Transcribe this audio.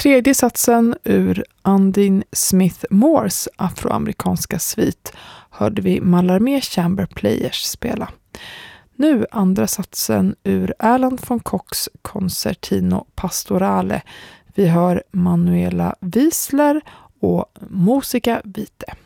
tredje satsen ur Undine Smith Moores afroamerikanska svit hörde vi Mallarmé Chamber Players spela. Nu andra satsen ur Erland von Kochs Concertino Pastorale. Vi hör Manuela Wiesler och Musica Vitae.